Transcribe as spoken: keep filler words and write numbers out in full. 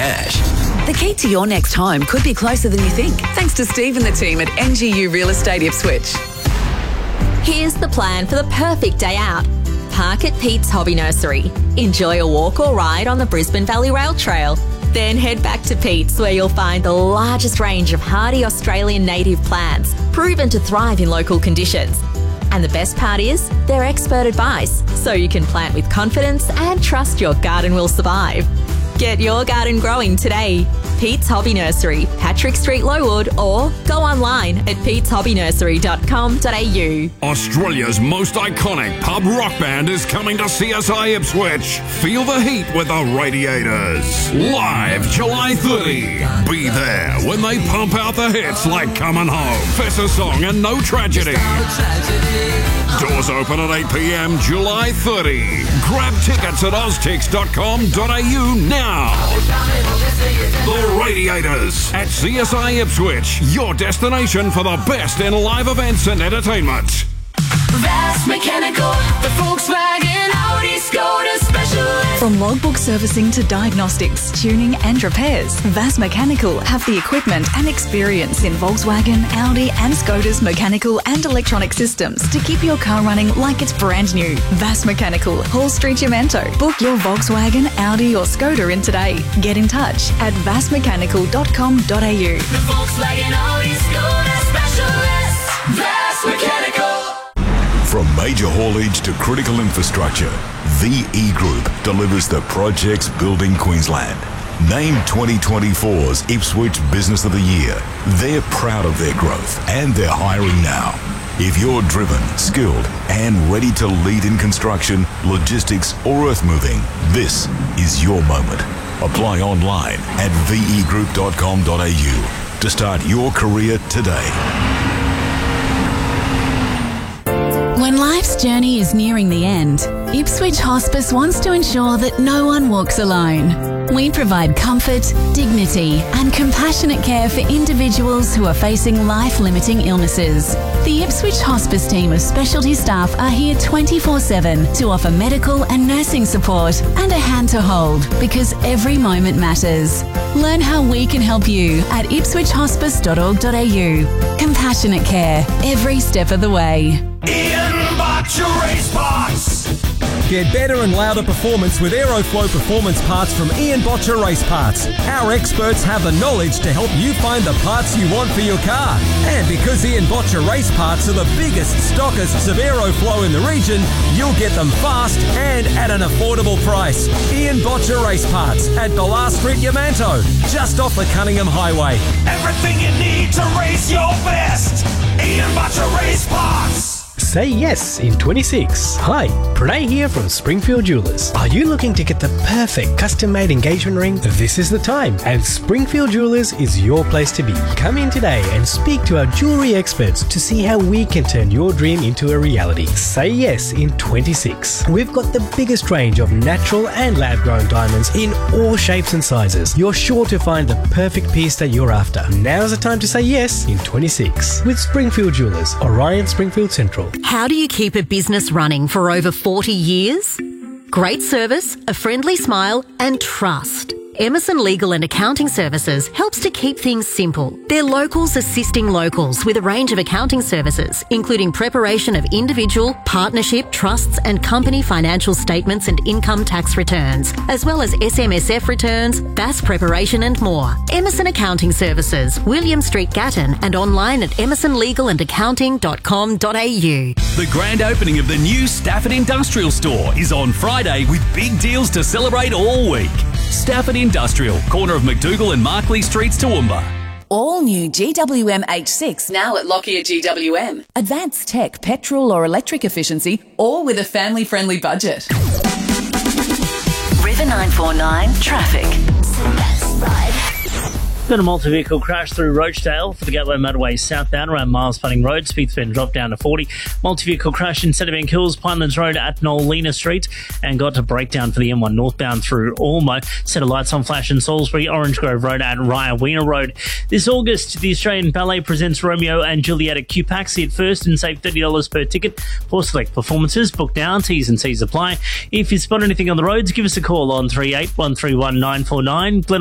cash. The key to your next home could be closer than you think, thanks to Steve and the team at N G U Real Estate Ipswich. Here's the plan for the perfect day out. Park at Pete's Hobby Nursery. Enjoy a walk or ride on the Brisbane Valley Rail Trail. Then head back to Pete's, where you'll find the largest range of hardy Australian native plants, proven to thrive in local conditions. And the best part is, they're expert advice, so you can plant with confidence and trust your garden will survive. Get your garden growing today. Pete's Hobby Nursery, Patrick Street, Lowood, or go online at petes hobby nursery dot com dot a u. Australia's most iconic pub rock band is coming to C S I Ipswich. Feel the heat with the Radiators. Live July thirtieth. Be there when they pump out the hits like Coming Home, Fessa Song and No Tragedy. Doors open at eight p m July thirtieth. Grab tickets at oztix dot com dot a u now. The Radiators at C S I Ipswich, your destination for the best in live events and entertainment. Vast Mechanical, the Volkswagen Audi Skoda specialist. From logbook servicing to diagnostics, tuning and repairs, Vast Mechanical have the equipment and experience in Volkswagen, Audi and Skoda's mechanical and electronic systems to keep your car running like it's brand new. Vast Mechanical, Hall Street, Yamanto. Book your Volkswagen, Audi or Skoda in today. Get in touch at vast mechanical dot com dot a u. The Volkswagen Audi Skoda specialist. Vast Mechanical. From major haulage to critical infrastructure, V E Group delivers the projects building Queensland. Named twenty twenty-four's Ipswich Business of the Year, they're proud of their growth and they're hiring now. If you're driven, skilled and ready to lead in construction, logistics or earth moving, this is your moment. Apply online at v e group dot com dot a u to start your career today. When life's journey is nearing the end, Ipswich Hospice wants to ensure that no one walks alone. We provide comfort, dignity and compassionate care for individuals who are facing life-limiting illnesses. The Ipswich Hospice team of specialty staff are here twenty-four seven to offer medical and nursing support and a hand to hold, because every moment matters. Learn how we can help you at ipswich hospice dot org dot a u. Compassionate care, every step of the way. Ian Butcher Race Parts. Get better and louder performance with Aeroflow Performance Parts from Ian Botcher Race Parts. Our experts have the knowledge to help you find the parts you want for your car. And because Ian Botcher Race Parts are the biggest stockists of Aeroflow in the region, you'll get them fast and at an affordable price. Ian Botcher Race Parts at Ballar Street, Yamanto, just off the Cunningham Highway. Everything you need to race your best. Ian Butcher Race Parts. Say yes in twenty-six. Hi, Pranay here from Springfield Jewelers. Are you looking to get the perfect custom-made engagement ring? This is the time, and Springfield Jewelers is your place to be. Come in today and speak to our jewellery experts to see how we can turn your dream into a reality. Say yes in twenty-six. We've got the biggest range of natural and lab-grown diamonds in all shapes and sizes. You're sure to find the perfect piece that you're after. Now's the time to say yes in twenty-six with Springfield Jewelers, Orion Springfield Central. How do you keep a business running for over forty years? Great service, a friendly smile and trust. Emerson Legal and Accounting Services helps to keep things simple. They're locals assisting locals with a range of accounting services, including preparation of individual, partnership, trusts and company financial statements and income tax returns, as well as S M S F returns, B A S preparation and more. Emerson Accounting Services, William Street, Gatton, and online at emerson legal and accounting dot com dot a u. The grand opening of the new Stafford Industrial Store is on Friday with big deals to celebrate all week. Stafford Industrial, corner of McDougall and Markley Streets, Toowoomba. All new G W M H six now at Lockyer G W M. Advanced tech, petrol or electric efficiency, all with a family-friendly budget. River nine four nine traffic. Got a multi-vehicle crash through Rochdale for the Gateway Motorway southbound around Miles Punning Road. Speed's been dropped down to forty. Multi-vehicle crash in Sediment Hills, Pinelands Road at Nolina Street, and got a breakdown for the M one northbound through Ormo. Set of lights on flash in Salisbury, Orange Grove Road at Raya-Weena Road. This August, the Australian Ballet presents Romeo and Juliet at Q PAX. See it first and save thirty dollars per ticket for select performances. Book now, T's and C's apply. If you spot anything on the roads, give us a call on three eight one three one nine four nine.